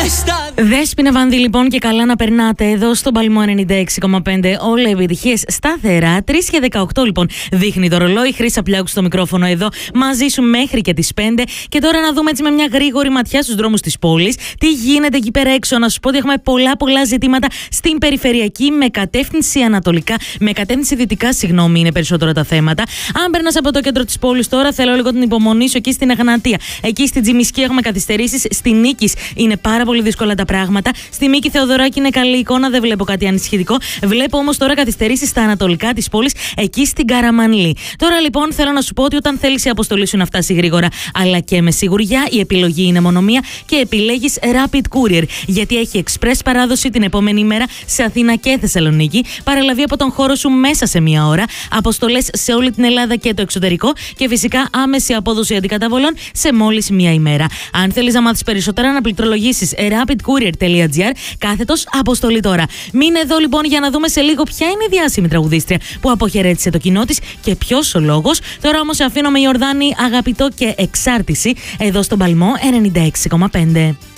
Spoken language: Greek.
Δέσποινα Βάνδη λοιπόν, και καλά να περνάτε εδώ στον Παλμό 96,5. Όλα οι επιτυχίες σταθερά. 3 και 18 λοιπόν δείχνει το ρολόι. Χρύσα Πλιάκου στο μικρόφωνο εδώ μαζί σου μέχρι και τις 5. Και τώρα να δούμε έτσι με μια γρήγορη ματιά στους δρόμους της πόλης τι γίνεται εκεί πέρα έξω. Να σου πω ότι έχουμε πολλά ζητήματα στην περιφερειακή με κατεύθυνση ανατολικά, με κατεύθυνση δυτικά, συγγνώμη, είναι περισσότερα τα θέματα. Αν περνάς από το κέντρο της πόλης τώρα, θέλω λίγο την υπομονή σου εκεί στην Εγνατία. Εκεί στην Τζιμισκή έχουμε καθυστερήσεις. Στη Νίκης είναι πάρα πολύ δύσκολα τα πράγματα. Στη Μίκη Θεοδωράκη είναι καλή εικόνα, δεν βλέπω κάτι ανησυχητικό. Βλέπω όμως τώρα καθυστερήσεις στα ανατολικά της πόλης, εκεί στην Καραμανλή. Τώρα λοιπόν θέλω να σου πω ότι όταν θέλεις η αποστολή σου να φτάσει γρήγορα αλλά και με σιγουριά, η επιλογή είναι μόνο μία και επιλέγεις Rapid Courier. Γιατί έχει express παράδοση την επόμενη μέρα σε Αθήνα και Θεσσαλονίκη, παραλαβή από τον χώρο σου μέσα σε μία ώρα, αποστολές σε όλη την Ελλάδα και το εξωτερικό και φυσικά άμεση απόδοση αντικαταβολών σε μόλις μία ημέρα. Αν θέλεις να μάθεις περισσότερα, να πληκτρολογήσεις rapidcourier.gr /αποστολή τώρα. Μείνε εδώ λοιπόν για να δούμε σε λίγο ποια είναι η διάσημη τραγουδίστρια που αποχαιρέτησε το κοινό της και ποιος ο λόγος. Τώρα όμως αφήνω με Ιορδάνη, αγαπητό και εξάρτηση εδώ στον Παλμό 96,5.